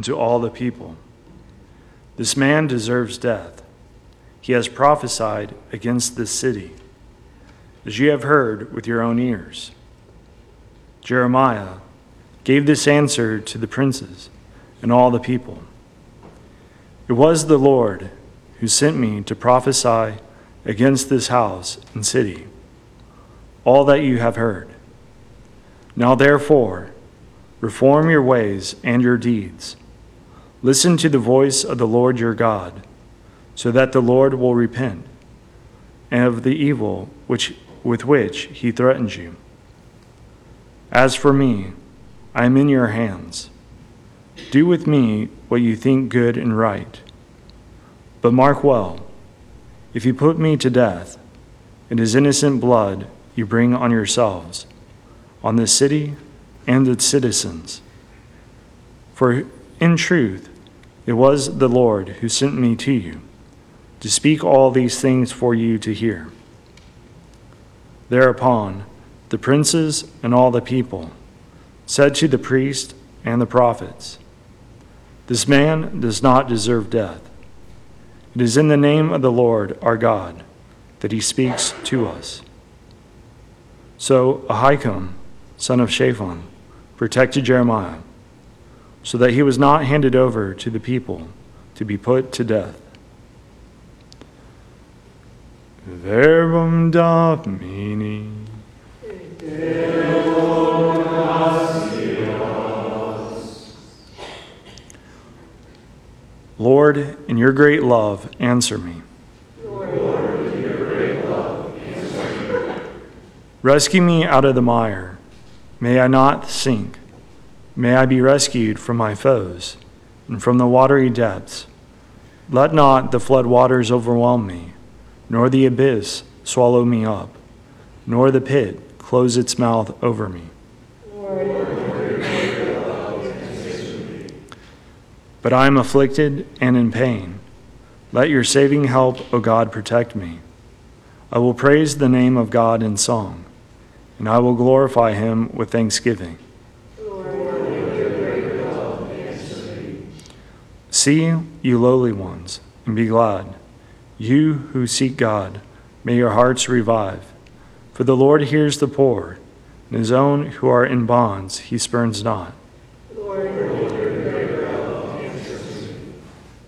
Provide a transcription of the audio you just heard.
and to all the people, "This man deserves death. He has prophesied against this city, as you have heard with your own ears." Jeremiah gave this answer to the princes and all the people: "It was the Lord who sent me to prophesy against this house and city, all that you have heard. Now therefore, reform your ways and your deeds. Listen to the voice of the Lord your God, so that the Lord will repent and of the evil with which he threatens you. As for me, I am in your hands. Do with me what you think good and right. But mark well, if you put me to death, it is innocent blood you bring on yourselves, on the city and its citizens. For in truth, it was the Lord who sent me to you, to speak all these things for you to hear." Thereupon, the princes and all the people said to the priest and the prophets, "This man does not deserve death. It is in the name of the Lord our God that he speaks to us." So Ahikam, son of Shaphan, protected Jeremiah, so that he was not handed over to the people to be put to death. Verbum Domini. Lord, in your great love, answer me. Rescue me out of the mire. May I not sink. May I be rescued from my foes and from the watery depths. Let not the flood waters overwhelm me, nor the abyss swallow me up, nor the pit close its mouth over me. But I am afflicted and in pain. Let your saving help, O God, protect me. I will praise the name of God in song, and I will glorify him with thanksgiving. See, you lowly ones, and be glad. You who seek God, may your hearts revive. For the Lord hears the poor, and his own who are in bonds he spurns not.